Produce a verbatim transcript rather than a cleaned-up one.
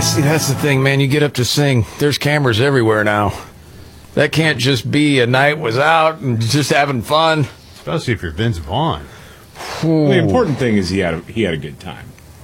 See, that's the thing, man. You get up to sing, there's cameras everywhere now. That can't just be a night was out and just having fun. Especially if you're Vince Vaughn. Well, the important thing is he had a, he had a good time.